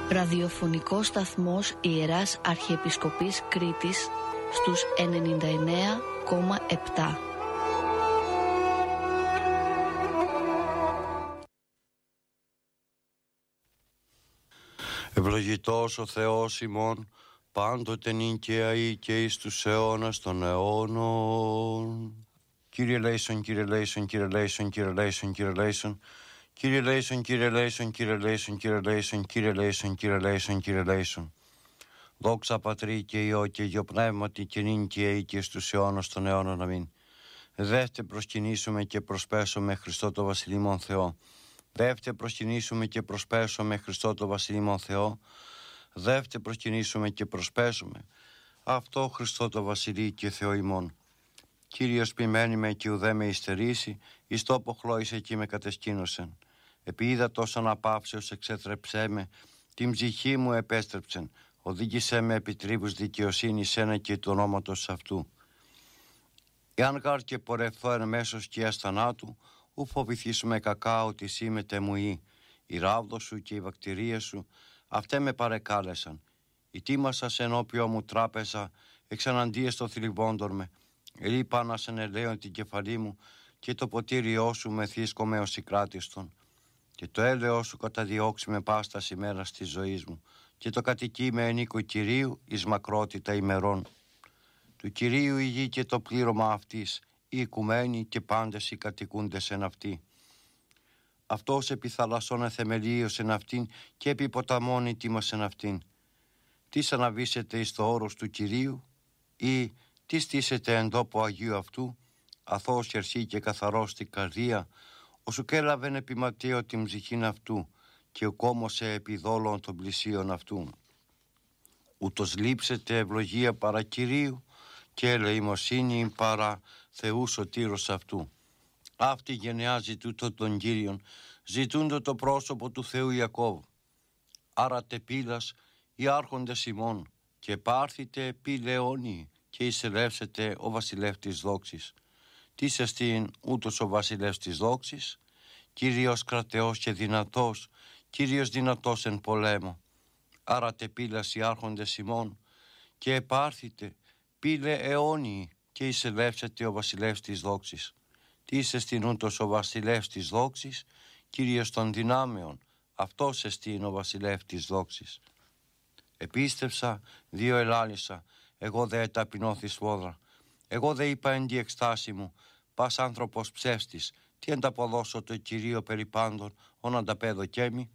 Ραδιοφωνικός σταθμός Ιεράς Αρχιεπισκοπής Κρήτης στους 99,7. Ευλογητός ο Θεός ημών, πάντοτε νυν και αεί και εις τους αιώνας των αιώνων. Κύριε λέησον, Κύριε λέησον, Κύριε λέησον, Κύριε λέησον, Κύριε λέησον. Κύριε λέησον, Κύριε λέησον, Κύριε λέησον, Κύριε λέησον, Κύριε λέησον, Κύριε λέησον, Κύριε λέησον. Δόξα Πατρί και Υιό και Υιό Πνεύματι και νυν και αεί και εις τους αιώνας των αιώνων. Αμήν. Δεύτε προσκυνήσουμε και προσπέσουμε Χριστό το Βασιλείμον Θεό. Δεύτε προσκυνήσουμε και προσπέσουμε Χριστό το Βασιλείμον Θεό. Δεύτε προσκυνήσουμε και προσπέσουμε αυτό Χριστό το Βασιλεί και Θεό ημών. Κύριος ποιμένη με και ουδέ με υστερήσει, εις τόπο χλώησε και με κατεσκήνωσεν. Επί είδα τόσον απαύσεως εξέτρεψέ με, την ψυχή μου επέστρεψεν, οδήγησέ με επί τρύπους δικαιοσύνης ένα και του ονόματος αυτού. Εάν γάρ και πορευθώ εν μέσω σκιάς θανάτου, ου φοβηθήσουμε κακά ότι σήμεται μου η ράβδο σου και η βακτηρία σου, αυτέ με παρεκάλεσαν. Η τίμασα ενώπιό μου τράπεζα, εξαναντίες το θλιβόντορ με, ελείπανας εν ελαίον την κεφαλή μου, και το ποτήριό σου με θύσκομαι ως συγκράτιστον. Και το έλεος σου καταδιώξει με πάστας ημέρας της ζωής μου, και το κατοικεί με ενίκο Κυρίου εις μακρότητα ημερών. Του Κυρίου η γη και το πλήρωμα αυτής, οι οικουμένοι και πάντες οι κατοικούντες εν αυτή. Αυτός επί θαλασσών εθεμελίως εν αυτήν και επί ποταμών ητήμας εν αυτήν. Τι αναβήσετε εις το όρος του Κυρίου, ή τι στήσετε εν τόπο Αγίου αυτού, αθώος χερσί και καθαρός στην καρδία, ώσου και έλαβεν επιματέω την ψυχήν αυτού και οκόμωσε επί δόλων των πλησίων αυτού. Ούτως λείψετε ευλογία παρά Κυρίου και ελεημοσύνη παρά Θεού σωτήρος αυτού. Αυτή γενεά ζητούτο τον Κύριον, ζητούντο το πρόσωπο του Θεού Ιακώβ. Άρα τεπίλας οι άρχοντες ημών, και πάρθητε επί λεόνι και εισελεύσετε ο βασιλεύς της δόξης. Τίς εστίν ούτως ο βασιλεύς της δόξης, Κύριος κρατεός και δυνατός, Κύριος δυνατός εν πολέμο. Άρα τεπίλας οι άρχοντες ημών, και επάρθητε πήλε αιώνιοι και εισελεύσετε ο βασιλεύς της δόξης. Τίς εστίν ούτως ο βασιλεύς της δόξης, Κύριος των δυνάμεων, αυτός εστίν ο βασιλεύς της δόξης. Επίστεψα, δύο ελάλησα, εγώ δε ταπεινώθη σφόδρα. Εγώ δε είπα εν τη εκστάση μου, πας άνθρωπος ψεύστης, τι ανταποδώσω το Κυρίο περί πάντων, ον ανταπέδω κέμι.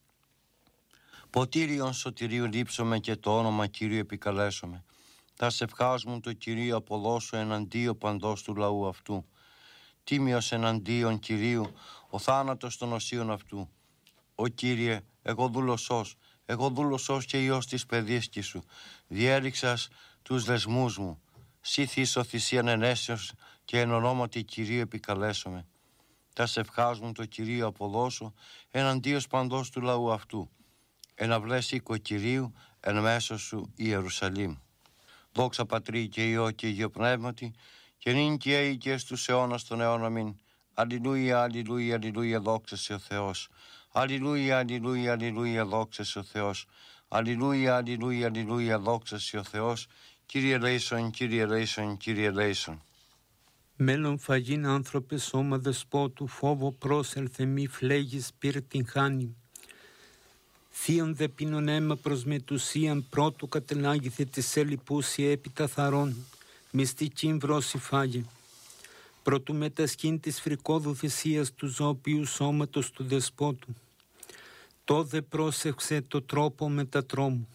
Ποτήριον σωτηρίου λείψομαι και το όνομα Κυρίου επικαλέσομαι. Τα σευχάς μου το Κυρίο αποδώσω εναντίον παντός του λαού αυτού. Τίμιος εναντίον Κυρίου, ο θάνατος των οσίων αυτού. Ο Κύριε, εγώ δούλωσος και Υιός της παιδίσκης σου, διέριξας τους δεσμούς μου. Σύ θύσω θυσίαν ενέσεως και εν ονόματι Κυρίου επικαλέσομαι. Τα σευχάς μου το Κυρίο αποδώσω εναντίον παντός του λαού αυτού. Εναυλές οίκο Κυρίου εν μέσω σου Ιερουσαλήμ. Δόξα Πατρί και Υιό και Υιό Πνεύματι, και νυν και αεί και στους αιώνας των αιώνων. Αμήν. Αλληλούια, αλληλούια, αλληλούια, δόξα σε ο Θεός. Αλληλούια, αλληλούια, αλληλούια, δόξα σε ο Θεός. Αλληλούια, αλληλούια, αλληλούια, δόξα σε ο Θεός. Κύριε λέησον, Κύριε λέησον, Κύριε λέησον. Μέλλον φαγήν άνθρωπε σώμα δεσπότου, φόβο πρόσελθε μη φλέγης πυρ την χάνη. Θείον δε πίνον αίμα προς μετουσίαν, πρώτου κατελάγηθε της έλιπούσι έπειτα θαρών, μυστικήν βρώση φάγε. Προτού μετασκήν της φρικόδου θυσίας του ζώπιου σώματος του δεσπότου. Τόδε πρόσεξε το τρόπο μετατρόμου.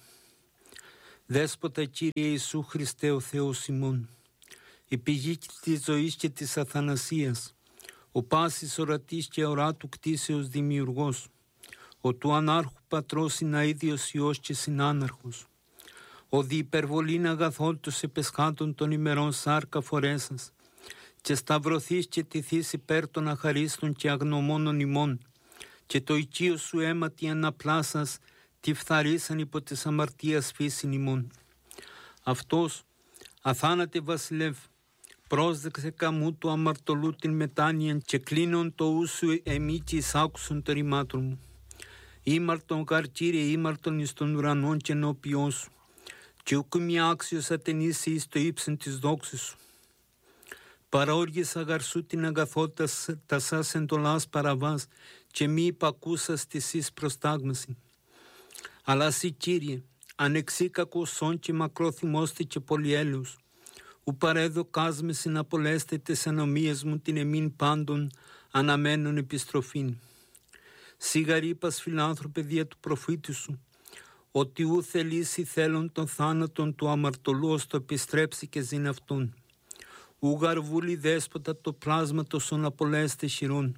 Δέσποτα Κύριε Ιησού Χριστέ ο Θεός ημών, η πηγή της ζωής και της αθανασίας, ο πάσης ορατής και οράτου κτίσεως δημιουργός, ο του ανάρχου πατρός συναίδιος Υιός και συνάναρχος, ο δι υπερβολήν αγαθόλτος επεσχάτων των ημερών σάρκα φορέσας, και σταυρωθείς και τηθείς υπέρ των αχαρίστων και αγνωμόνων ημών, και το οικείο σου αίματι αναπλάσας τη φθαρίσαν υπό της αμαρτίας φύσιν ημών. Αυτός, αθάνατε βασιλεύ, πρόσδεξε καμού του αμαρτωλού την μετάνοιαν και κλείνον το ούσου εμεί και εισάκουσον το ρημάτων μου. Ήμαρτον γαρ Κύριε, ήμαρτον εις των ουρανών και ενώπιόν σου, και ουκ μη άξιος ατενήσει εις το ύψεν της δόξης σου. Παραόργησα γαρ σου την αγαθότητα τα σας εντολάς παραβάς, και μη υπακούσας της εις προστάγμαση. Αλλά σύ Κύριε, ανεξίκακος σών και μακρόθυμόστη και πολυέλεος, ου παρέδοκάς με συναπολέστε τες ανομίες μου την εμήν πάντων αναμένων επιστροφήν. Σίγαρ είπας φιλάνθρωπε δια του προφήτη σου, ότι ου θελήσει θέλον των θάνατον του αμαρτωλού ως το επιστρέψει και ζήν αυτόν. Ου γαρβούλη δέσποτα το πλάσματος ον απολέστε χειρών.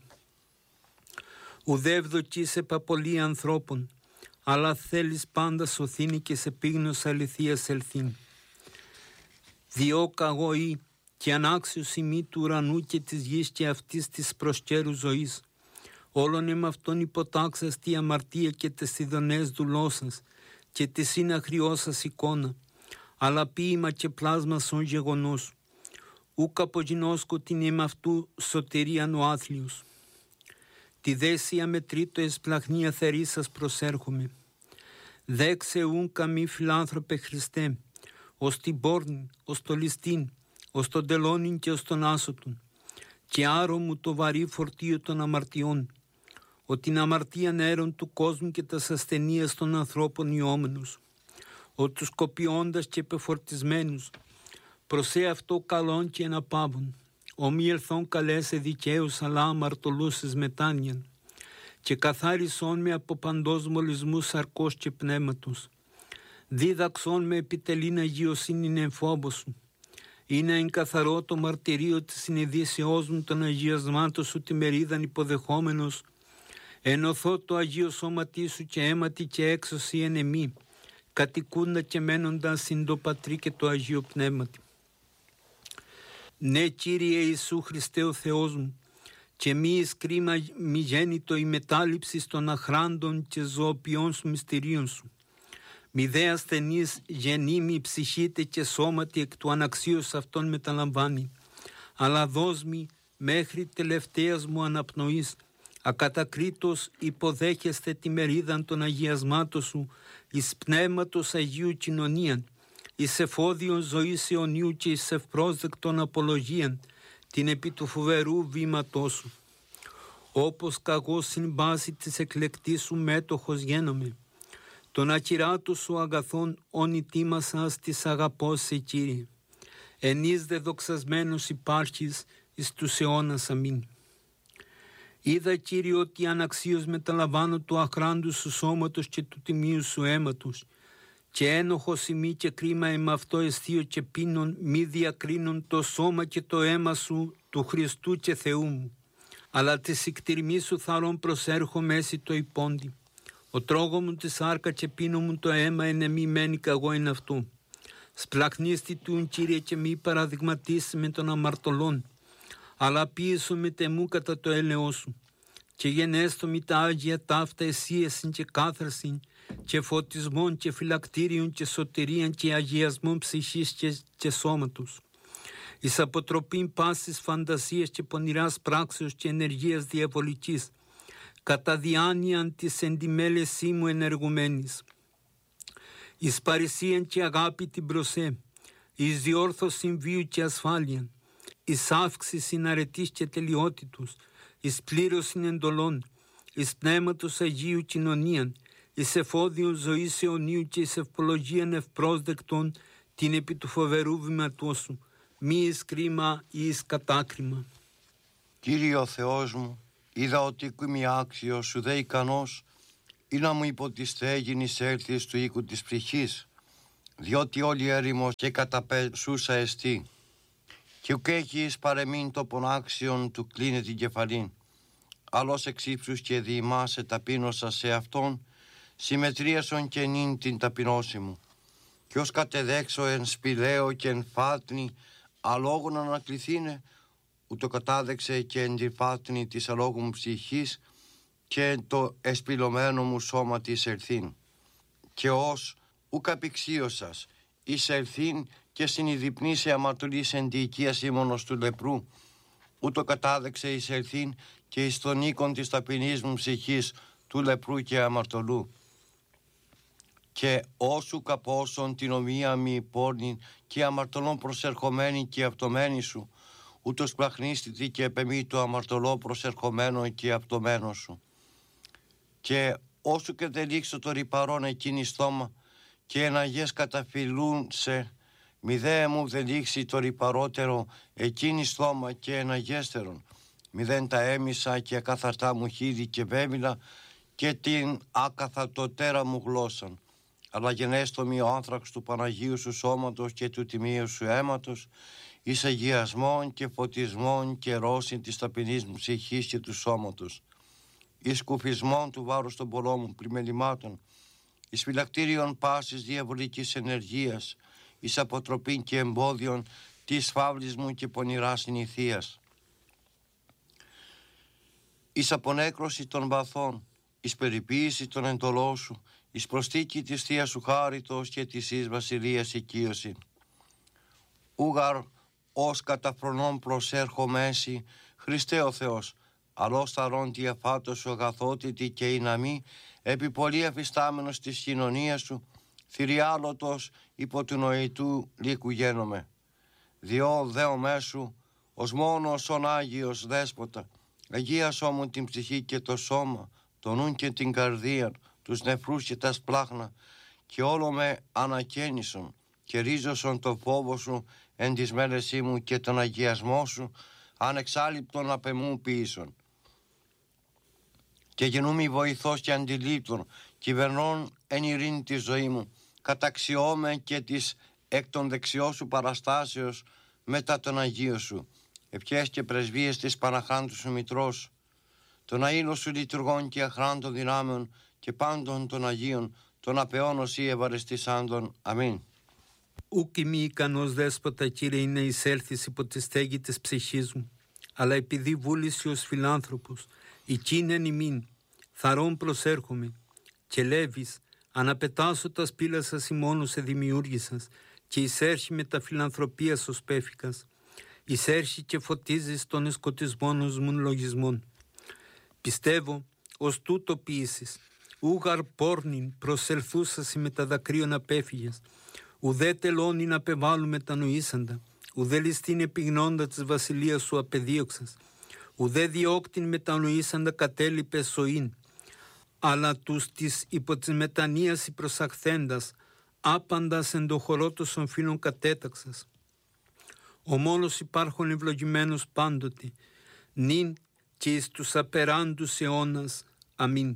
Ουδέ ευδοκείς επαπολή ανθρώπων, αλλά θέλεις πάντα σωθήνη και σε πίγνος αληθείας ελθήν. Διώκα εγώ ή και ανάξιος ημί του ουρανού και της γης και αυτής της προσκέρου ζωής. Όλον εμ' αυτόν υποτάξας τη αμαρτία και τες ειδονές δουλώσας και τη συναχριώσας εικόνα, αλλά ποίημα και πλάσμα σον γεγονός. Ουκ απογινώσκω την εμ' αυτού σωτηρίαν ο άθλιος. Τη δέσια με τρίτο εσπλαχνία θερίσας προσέρχομαι. Δέξε ουν καμή φιλάνθρωπε Χριστέ, ως την πόρνη, ως το ληστήν, ως τον τελώνιν και ως τον άσωτον, και άρω μου το βαρύ φορτίο των αμαρτιών, ότι την αμαρτία νέρων του κόσμου και τας ασθενείας των ανθρώπων ιόμενους, ότι τους κοπιώντας και πεφορτισμένους, προσέ αυτό καλόν και εναπάβων, ομοι ελθόν καλέσε δικαίους αλλά αμαρτωλούς εις μετάνοιαν, και καθάρισόν με από παντός μολυσμούς σαρκός και πνεύματος. Δίδαξόν με επιτελήν αγιοσύνην εν φόβο σου, είναι εγκαθαρό το μαρτυρίο της συνειδήσεώς μου των αγιασμάτων σου τη μερίδαν υποδεχόμενος, ενωθώ το Αγίο Σώματί σου και αίματι και έξωση εν εμή, κατοικούντα και μένοντα συν το Πατρί και το Αγίο Πνεύματι. Ναι Κύριε Ιησού Χριστέ ο Θεός μου, και μη εις κρίμα μη γέννητο η μετάληψη των αχράντων και ζωοποιών σου μυστηρίων σου. Μη δε ασθενής γεννήμη ψυχήτε και σώματι εκ του αναξίως αυτών μεταλαμβάνει, αλλά δώσ' μη μέχρι τελευταίας μου αναπνοής, ακατακρίτως υποδέχεστε τη μερίδαν των αγιασμάτων σου, εις πνεύματος Αγίου κοινωνίαν, εις εφόδιον ζωής αιωνίου και εις ευπρόσδεκτον απολογίαν, την επί του φοβερού βήματός σου. Όπως καγώ συν βάση της εκλεκτής σου μέτοχος γένομαι, τον ακυράτου σου αγαθών ονειτήμασας της αγαπώς σε Κύριε. Ενείς δε δοξασμένος υπάρχεις εις τους αιώνας αμήν. Είδα Κύριε ότι αναξίως μεταλαμβάνω του αχράντου σου σώματος και του τιμίου σου αίματος, και ένοχος ημί και κρίμα εμ' αυτό εστίο και πίνων μη διακρίνων το σώμα και το αίμα σου του Χριστού και Θεού μου. Αλλά τη συκτηρμή σου θαρών προσέρχω μέση το υπόντι. Ο τρόγο μου τη σάρκα και πίνω μου το αίμα εν εμή μένει καγώ εν αυτού. Σπλαχνίστη τούν Κύριε και μη παραδειγματίσει με τον αμαρτωλόν, αλλά πίεσο με τεμού κατά το έλεό σου. Και γενέστο μη τα Άγια ταύτα εσύεσιν και κάθαρσιν και φωτισμόν και φυλακτήριον και σωτηρίαν και αγιασμόν ψυχής και σώματος. Εις αποτροπήν πάσης φαντασίας και πονηράς πράξεως και ενεργείας διαβολικής, κατά διάνοιαν της εντιμέλεσή μου ενεργουμένης. Εις παρησίαν και αγάπη την προσέ, εις διόρθωσιν βίου και ασφάλεια, εις αύξησιν αρετής και τελειότητος, εις πλήρωσιν εντολών, εις πνεύματος Αγίου κοινωνίαν, εις εφόδιον ζωής αιωνίου και εις ευπολογίαν ευπρόσδεκτον την επί του φοβερού βήματός σου, μη εις κρίμα ή εις κατάκριμα. Κύριε ο Θεός μου, είδα ότι είμαι άξιος σου δε ικανός ή να μου υποτιστέγινης έρθεις του οίκου της ψυχής, διότι όλη έρημος και καταπεσούσα εστί. Και ουκ έχεις παρεμήν το πονάξιον του κλείνε την κεφαλήν. Άλλος εξ ύψους και διημάσαι ταπείνωσα σε αυτόν, συμμετρίασον και νυν την ταπεινώση μου. Και ως κατεδέξω εν σπηλαίο και εν φάτνη, αλόγων ανακληθήνε, ούτω κατάδεξε και εν τη φάτνη της αλόγου μου ψυχής και το εσπηλωμένο μου σώμα της ερθήν. Και ως ουκ απηξίωσας, εις ερθήν και συνειδηπνή σε αμαρτωλής εν τη οικίας ήμωνος του λεπρού, ούτω κατάδεξε εις ερθήν και εις τον οίκον της ταπεινής μου ψυχής του λεπρού και αμαρτωλού. Και όσου καπόσον την ομοία μη πόρνην και αμαρτωλών προσερχομένη και αυτομένη σου, ούτως πλαχνίστητη και επεμή το αμαρτωλό προσερχομένο και αυτομένο σου. Και όσου και δεν λήξω το ρυπαρόν εκείνη στόμα και εναγές καταφυλούν σε, μη δε μου δεν λήξει το ρυπαρότερο εκείνη στόμα και εναγέστερον, μη δεν τα έμισα και ακαθαρτά μου χείλη και βέμιλα και την ακαθαρτοτέρα μου γλώσσαν. Αλλά γενέστο μη ο άνθραξ του Παναγίου σου σώματος και του τιμίου σου αίματος, εις αγιασμών και φωτισμών και ρώσιν της ταπεινής μου ψυχής και του σώματος, εις κουφισμών του βάρους των πολλών μου πλημελημάτων, εις φυλακτήριον πάσης διαβολικής ενεργείας, εις αποτροπήν και εμπόδιον της φαύλης μου και πονηράς συνηθείας, εις απονέκρωση των βαθών, εις περιποίηση των εντολών σου, εις προστίκη της θείας σου χάριτος και της εις βασιλείας οικείωση. Ούγαρ ως καταφρονών προσέρχομέσι, Χριστέ ο Θεός, αλλός θαρών τη αφάτος σου αγαθότητη και η ναμή, επί πολύ αφιστάμενος της κοινωνίας σου, θηριάλωτος υπό του νοητού λύκου γένομαι. Διό δέο μέσου, ως μόνος ον Άγιος Δέσποτα, αγίασό μου την ψυχή και το σώμα, τον νουν και την καρδία, τους νεφρούς και τα σπλάχνα, και όλο με ανακαίνισον, και ρίζωσον το φόβο σου εν της μέλεσή μου και τον αγιασμό σου, ανεξάλληπτον απεμού ποιήσον. Και γενούμι βοηθός και αντιλήπτων, κυβερνών εν ειρήνη τη ζωή μου, καταξιώμε και της εκ των δεξιών σου παραστάσεως μετά τον Αγίο σου, ευχές και πρεσβείες της Παναχράντου σου Μητρός, των αΐλων σου λειτουργών και αχράντων δυνάμεων και πάντων των Αγίων, των απεών οσί ευαρεστήσαντων. Αμήν. Ούκ ημί ικανός Δέσποτα, Κύριε, είναι εισέλθεις υπό τη στέγη της ψυχής μου, αλλά επειδή βούληση ως φιλάνθρωπος, εκείνεν ημίν, θαρών προσέρχομαι, και λέβεις, αναπετάσω τα σπήλα σας ημώνου σε δημιούργησας, και εισέρχει με τα φιλανθρωπίας ως πέφικας, εισέρχει και φωτίζεις των εσκοτισμόνους μου λογισμών. Πιστεύω, ως τούτο ποιήσεις, ούγαρ πόρνην προσελθούσασι με τα δακρύων απέφυγες, ουδέ τελώνην απεβάλλου μετανοήσαντα, ουδέ ληστήν επιγνώντα της βασιλείας σου απεδίωξας, ουδέ διώκτην μετανοήσαντα κατέλειπες σοήν, αλλά τους της υπό της μετανοίας προσαχθέντας, άπαντας εν το χορό των φίλων κατέταξας. Ο μόνος υπάρχον ευλογημένος πάντοτε, νυν και εις τους απεράντους αιώνας. Αμήν.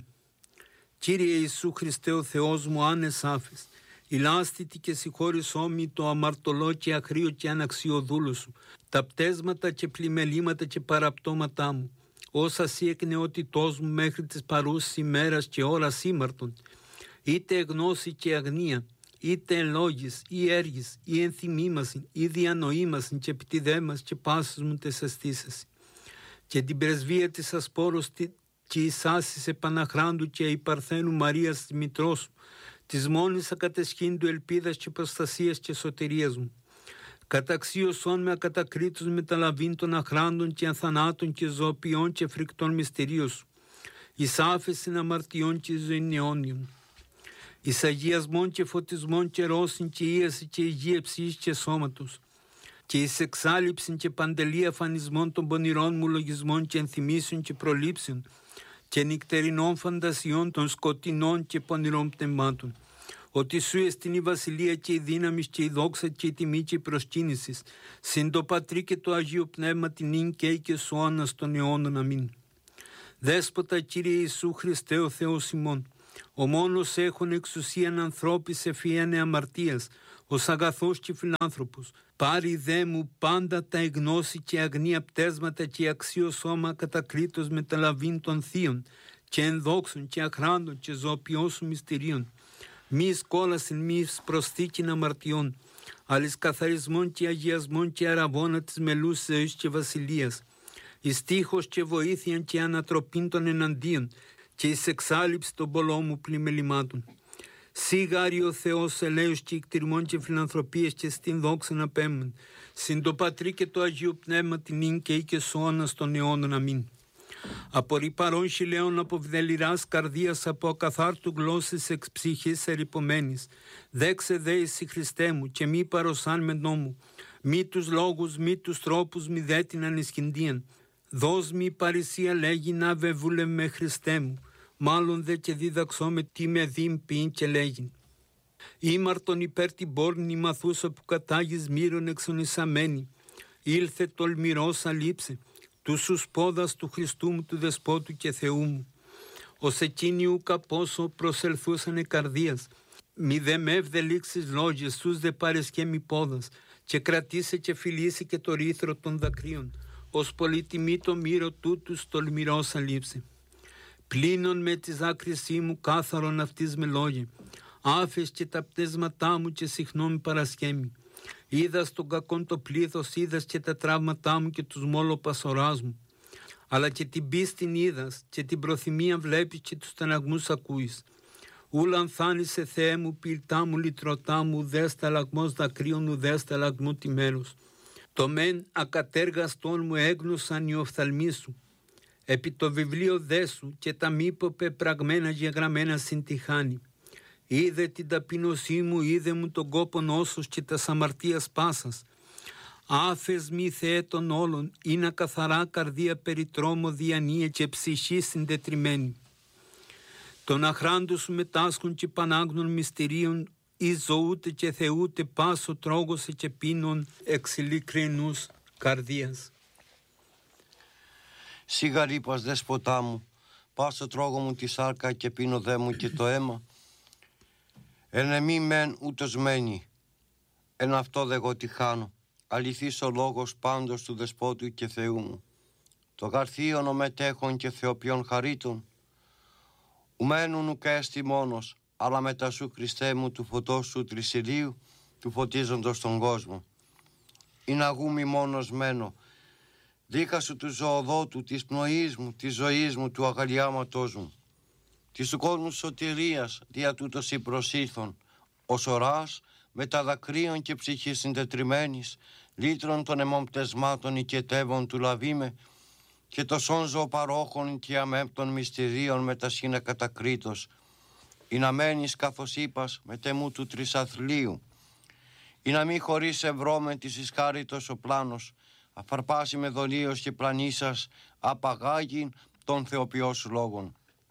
Κύριε Ιησού Χριστέ ο Θεός μου, άνες άφες, ηλάστητη και συγχώρησό μη το αμαρτωλό και αχρίο και αναξιοδούλο σου, τα πτέσματα και πλημελήματα και παραπτώματά μου, όσα σύ εκ νεότητός μου μέχρι της παρούσης ημέρας και ώρας ήμαρτον, είτε γνώση και αγνία, είτε ελόγης ή έργης ή ενθυμήμασιν ή διανοήμασιν και επιτιδέμας και πάσης μου τες αισθήσεις, και την πρεσβεία της ασπόρος και εις άσης επαναχράντου και η Παρθένου Μαρίας της Μητρός σου, της μόνης ακατεσχύντου ελπίδας και προστασίας και σωτηρίας μου. Καταξίωσόν με ακατακρίτους μεταλαβήν των αχράντων και αθανάτων και ζωοποιών και φρικτών μυστηρίων σου, εις άφεσιν αμαρτιών και ζωήν αιώνιων, εις αγιασμών και φωτισμών και ρώσιν και ίαση και υγεία ψυχής και σώματος, και εις εξάλληψιν και παντελή αφανισμών των πονηρών μου λογισμών και ενθυμίσεων και προλήψεων και νυκτερινών φαντασιών των σκοτεινών και πονηρών πνευμάτων, ότι σου εστιν η βασιλεία και η δύναμη και η δόξα και η τιμή και η προσκύνησης, συν το Πατρί και το Αγίο Πνεύμα την νυν και σου άνας των αιώνων. Αμήν. Δέσποτα, Κύριε Ιησού Χριστέ ο Θεός ημών, ο μόνος έχων εξουσίαν ανθρώπης ευφυένε αμαρτίας, ως αγαθός και φιλάνθρωπος, πάρει δε μου πάντα τα εγνώση και αγνία πτέσματα και αξίο σώμα κατακρίτως μεταλαβήν των θείων και ενδόξων και αχράντων και ζωοποιών σου μυστηρίων, μη σκόλασιν μη προσθήκην αμαρτιών, αλλά καθαρισμών και αγιασμών και αραβώνα της μελούς ζωής και βασιλείας, εις τείχος και βοήθειαν και ανατροπήν των εναντίον και εις εξάλληψη των πολλών μου πλημελημάτων. Σίγαρη ο Θεός ελέους και εκτιρμών και φιλανθρωπίες και στην δόξαν απέμεν, συν το Πατρί και το Αγίο Πνεύμα την νυν και σώανας των αιώνων. Αμήν. Απορρίπαρον χιλέων από βδελιράς καρδίας, από ακαθάρτου γλώσσης εξ ψυχής ερυπωμένης. Δέξε δε εις Χριστέ μου και μη παροσάν με νόμου. Μη τους λόγους, μη τους τρόπους, μη δε την ανισχυντίαν. Δώσ' μη παρησία λέγει να βεβούλε με Χριστέ μου. Μάλλον δε και δίδαξό με τι με δίμ ποιήν και λέγειν. Ήμαρτον υπέρ την πόρνη μαθούσα που κατάγεις μύρων εξονισαμένη. Ήλθε τολμηρός αλείψε, του σου πόδας του Χριστού μου, του Δεσπότου και Θεού μου. Ως εκείνοι ουκα πόσο προσελθούσανε καρδίας, μη δε με ευδελίξεις λόγες, σους δε πάρες και μη πόδας, και κρατήσε και φιλήσει και το ρήθρο των δακρύων, ως πολύτιμή το μύρο τούτους τολμηρός αλείψε. Πλύνων με τις άκρησή μου κάθαρον αυτής με λόγια, άφες και τα πτέσματά μου και συχνών παρασκέμι. Είδας τον κακόν το πλήθος, είδας και τα τραύματά μου και τους μόλο πασοράς μου. Αλλά και την πίστην είδας και την προθυμία βλέπεις και τους στεναγμούς ακούεις. Ούλαν θάνησε Θεέ μου, πυρτά μου, λυτρωτά μου, ουδέστα λαγμός δακρύων, ουδέστα λαγμού τιμέρους. Το μεν ακατέργαστον μου έγνωσαν οι οφθαλμοί σου. Επί το βιβλίο δέσου και τα μήπω πεπραγμένα γεγραμμένα συν τη χάνη. Είδε την ταπεινωσή μου, είδε μου τον κόπο νόσος και τα αμαρτίας πάσας. Άφες μη Θεέ των όλων, είναι καθαρά καρδία περιτρόμο διανύε και ψυχή συντετριμένη. Τον αχράντου σου μετάσχουν και πανάγνων μυστηρίων, εις ζωούτε και θεούτε πάσο τρώγωσε και πίνων εξ ειλικρινούς καρδίας. Σιγαρήπας δεσποτά μου, πάσο τρώγω μου τη σάρκα και πίνω δε μου και το αίμα. Εν εμή μεν ούτως μένει, εν αυτό δε εγώ τη χάνω, αληθής ο λόγος πάντως του Δεσπότου και Θεού μου. Το γαρθίον ο μετέχων και θεοποιών χαρίτων, ουμένουν ουκ έστι μόνος, αλλά μετά σου Χριστέ μου του φωτός σου τρισιλίου, του φωτίζοντος τον κόσμο. Είναι αγούμι μόνος μένω, δίχα σου του ζωοδότου, της πνοής μου, της ζωής μου, του αγαλιάματός μου. Της του κόσμου σωτηρίας, δια τούτος η προσήλθον, ως οράς, με τα δακρύων και ψυχής συντετριμένης, λύτρων των αιμών πτεσμάτων οικετεύων του λαβήμε, και το σόνζο παρόχων και αμέπτων μυστηρίων με τα σχήνα κατακρίτως, ή να μένεις καθώς είπας με τεμού του τρισαθλίου, ή να μη χωρίς ευρώμεν της ισχάριτος ο πλάνος, αφαρπάσει με δολίος και πλανήσας, απαγάγιν των θεοποιός λόγων.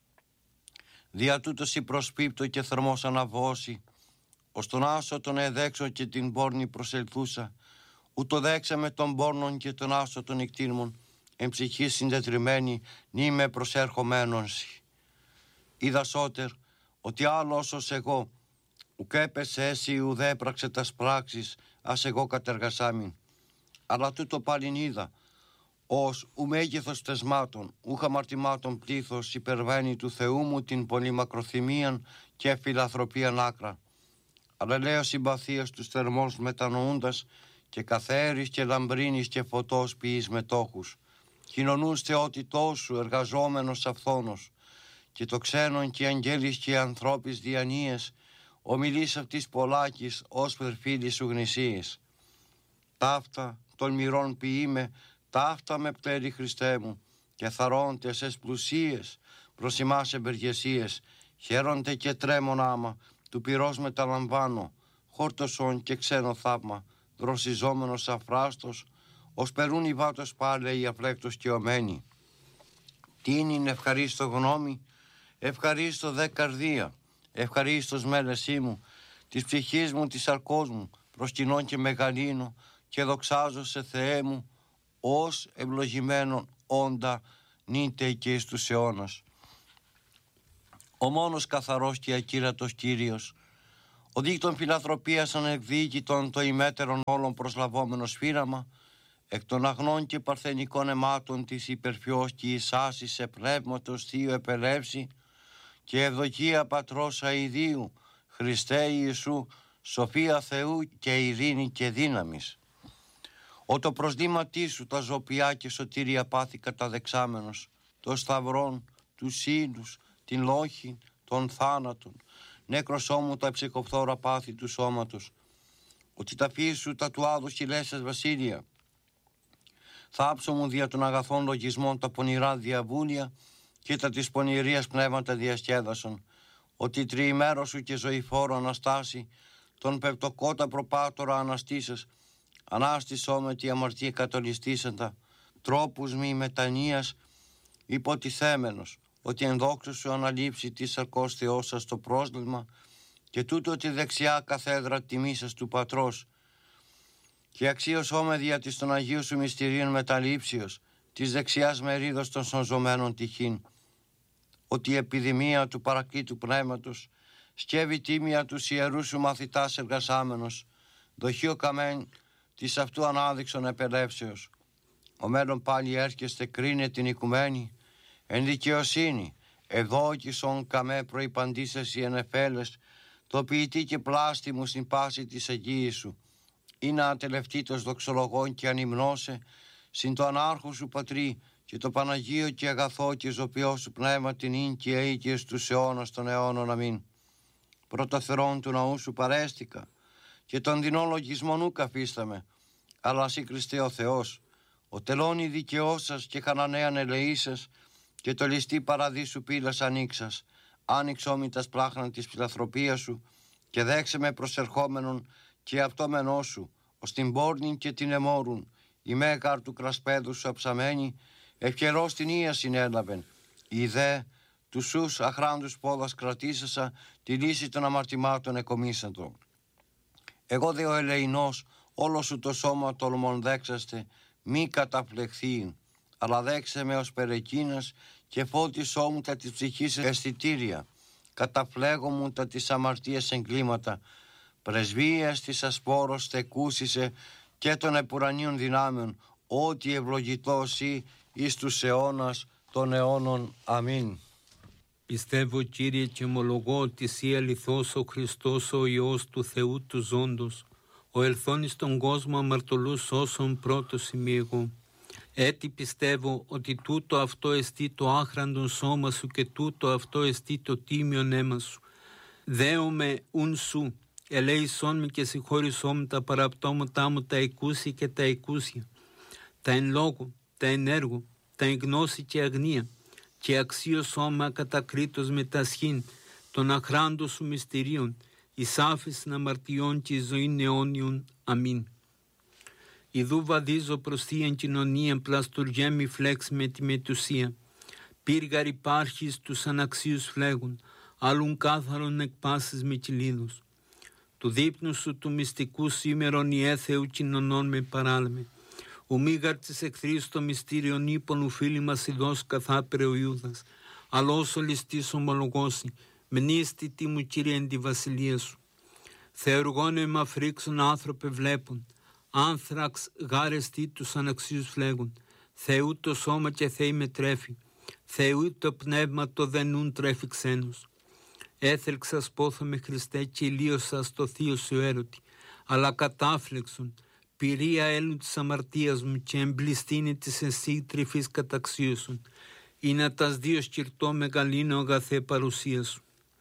Δια τούτος η προσπίπτω και θερμός αναβώσει, ως τον άσο τον εδέξω και την πόρνη προσελθούσα, ούτω δέξα με τον πόρνον και τον άσο των εκτήρμων, εν ψυχή συντετριμένη, νη με προσέρχομένονσι. Είδα σώτερ, ότι άλλος ως εγώ, ουκ έπεσε έσυ ουδέ έπραξε τας πράξεις, ας εγώ κατεργασάμιν. Αλλά τούτο πάλιν είδα, ως ου μέγεθος τεσμάτων, ούχ αμαρτημάτων πλήθος υπερβαίνει του Θεού μου την πολύ μακροθυμίαν και φιλανθρωπίαν άκρα. Αλλά λέω συμπαθίας τους θερμός μετανοούντας και καθαίρης και λαμπρίνης και φωτός ποιείς μετόχους. Κοινωνούς θεότητός σου εργαζόμενος αυθόνος και το ξένον και αγγέλης και ανθρώπης διανοίες, ομιλείς αυτής πολλάκης ως περφίλης σου γνησίες. Ταύτα των μυρών ποιείμαι, ταύτα με πτέρι Χριστέ μου, και θαρώνται εσες πλουσίες προς ημάς εμπεργεσίες, χαίρονται και τρέμον άμα, του πυρός μεταλαμβάνω, χόρτωσον και ξένο θαύμα, δροσιζόμενος αφράστος, ως περούν οι βάτος πάλε οι αφλέκτος και ομένοι. Τι είναι ευχαρίστω γνώμη, ευχαρίστω δε καρδία, ευχαρίστως μέλεσή μου, της ψυχής μου, της σαρκός μου, προσκυνών και μεγαλύνω, και δοξάζω σε Θεέ μου, ως ευλογημένον όντα νύτε και εις τους αιώνας. Ο μόνος καθαρός και ακύρατος Κύριος, ο δίκτων φιλανθρωπίας ανεκδίκητον το ημέτερον όλων προσλαβόμενο σφύραμα, εκ των αγνών και παρθενικών αιμάτων της υπερφιός και εισάσης σε πνεύματος Θείο επελεύση, και ευδοκία Πατρός αηδίου, Χριστέ Ιησού, σοφία Θεού και ειρήνη και δύναμης. Ο το προσδήματί σου τα ζωπιά και σωτήρια πάθη καταδεξάμενος, το σταυρόν, τους ήλους, την λόχη, των θάνατων, νέκρος ώμου τα ψυχοφθόρα πάθη του σώματος, ότι τα φύση σου τα του άδου χιλέσσες βασίλεια, Θάψω μου δια των αγαθών λογισμών τα πονηρά διαβούλια και τα της πονηρίας πνεύματα διασκέδασον, ότι τριημέρο σου και ζωηφόρο Αναστάση, τον πεπτοκότα προπάτορα αναστήσας, ανάστησό με τη αμαρτία κατολιστήσαντα, τρόπους μη μετανοίας υποτιθέμενος, ότι εν δόξου σου αναλείψει τη σαρκός Θεός σας το πρόσλημα και τούτο τη δεξιά καθέδρα τιμή σας του Πατρός, και αξίωσό με δια της των Αγίου σου μυστηρίων μεταλήψεως της δεξιάς μερίδος των σωζωμένων τυχήν, ότι η επιδημία του παρακλήτου πνεύματος σκεύει τίμια τους ιερούς σου μαθητάς εργασάμενος, δοχείο καμέν της αυτού ανάδειξον επελεύσεως. Ο μέλλον πάλι έρχεστε κρίνε την οικουμένη, εν δικαιοσύνη, εδόκισον καμέ προϋπαντήσες οι ενεφέλες, το ποιητή και πλάστη μου στην πάση της εγγύης σου, ή να ατελευτήτως δοξολογών και ανυμνώσε, συν το ανάρχο σου Πατρί και το Παναγίο και αγαθό και ζωπιό σου πνεύμα την ίν και αίκαιες τους αιώνας των αιώνων αμήν. Πρωτοθερών του ναού σου παρέστηκα και των δεινών λογισμών ου καφίσταμε, αλλά σύ Χριστέ ο Θεός, ο τελώνει δικαιός σας και χανανέαν ελεήσας και το ληστή παραδείσου πύλας ανοίξας, άνοιξό μη τας πλάχναν της φιλανθρωπίας σου και δέξε με προσερχόμενον και αυτό μενό σου, ως την πόρνην και την εμόρουν, η μέγαρ του κρασπέδου σου αψαμένη, ευκαιρός την ία συνέλαβεν, η δε του σους αχράντους πόδας κρατήσασα, τη λύση των αμαρτημάτων εκομίσαντο. Εγώ δε ο ελεηνός, όλο σου το σώμα τολμον δέξαστε, μη καταφλεχθείν, αλλά δέξε με ως περεκίνας και φώτισό μου τα της ψυχής αισθητήρια, καταφλέγω μου τα της αμαρτίας εγκλήματα, πρεσβείας της ασπόρος στεκούσισε και των επουρανίων δυνάμεων, ότι ευλογητός ή εις τους αιώνας των αιώνων. Αμήν. Πιστεύω, Κύριε, και ομολογώ ότι Εσύ αληθώς ο Χριστός, ο Υιός του Θεού του ζώντος, ο ελθόν εις τον κόσμο αμαρτωλούς σώσον πρώτος ημί εγώ. Έτσι πιστεύω ότι τούτο αυτό εστί το άχραντον σώμα σου και τούτο αυτό εστί το τίμιον αίμα σου. Δέομαι ουν σου, ελέησόν με και συγχώρησόν με τα παραπτώματά μου τα εκούσια και τα εκούσια, τα εν λόγω, τα εν έργο, τα εν γνώση και αγνία, και αξίωσό με ακατακρίτως με τα σχήν των αχράντων σου μυστηρίων, εις άφησιν αμαρτιών και εις ζωήν αιώνιον. Αμήν. Ιδού βαδίζω προς θείαν κοινωνίαν, πλαστουργέμι φλέξ με τη μετουσία. Πύργαρ υπάρχεις τους αναξίους φλέγουν, άλλουν κάθαρον εκπάσεις με κυλίδους. Του δείπνου σου του μυστικού σήμερον η έθεου κοινωνών με παράλμε. Ο μήγαρ της εχθρής το μυστήριον ύπον ου φίλοι μας ειδός καθάπερε ο Ιούδας. Αλλός ο ληστής ομολογώσει, μνήστη τι μου Κύριε εν τη βασιλεία σου. Θεοργόν εμα φρίξον άνθρωπε βλέπουν, άνθραξ γάρεστη τους αναξίους φλέγουν. Θεού το σώμα και Θεή με τρέφει, Θεού το πνεύμα το δενούν τρέφει ξένους. Έθελξας πόθαμε Χριστέ και ηλίωσας το θείο σου έρωτη, αλλά κατάφλεξον, πυρία έλουν της αμαρτίας μου και εμπληστήνει της εσύ τρυφής καταξίωσον, ή να τας δύο σκυρτώ μεγαλύνω αγαθέ παρουσία σου.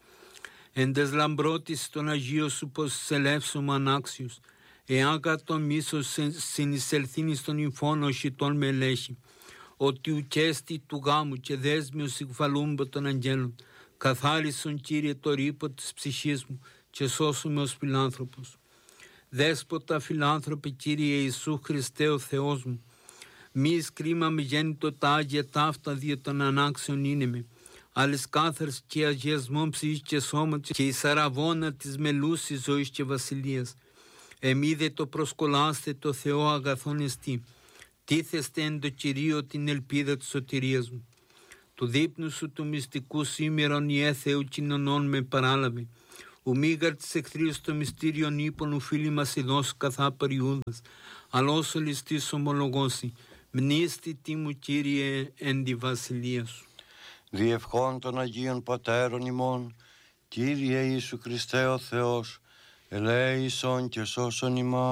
Εν τες λαμπρότης των Αγίων σου πως σελεύσομαι ανάξιος, εάν κατ' το μίσος συνεισελθύνει στον υφόνο οσιτών με ελέγχει, ότι ουκέστη του γάμου και δέσμιος συγφαλούμπο των αγγέλων, καθάρισον Κύριε το ρήπο της ψυχής μου και σώσουμε ως φιλάνθρωπος. Δέσποτα φιλάνθρωπε Κύριε Ιησού Χριστέ ο Θεός μου, μη εις κρίμα με γέννητο τα Άγια ταύτα δια των ανάξεων είναι με, άλλες κάθαρς και αγιασμών ψυχής και σώματος και η σαραβώνα της μελούσης ζωής και βασιλείας. Εμεί δε το προσκολάστε το Θεό αγαθόν εστί, τίθεστε εν το Κυρίο την ελπίδα της σωτηρίας μου. Του δείπνου σου του μυστικού σήμερον η έθεου κοινωνών με παράλαβε. Ο μήγαρ της εχθρίας το μυστήριον ύπον ο φίλοι μας ειδός καθάπερ Ιούδας. Αλλός ο ληστής ομολογώσει, μνήστη τι μου Κύριε εν τη βασιλεία σου. Διευχών των Αγίων Πατέρων ημών, Κύριε Ιησού Χριστέ ο Θεός, ελέησον και σώσον ημάς.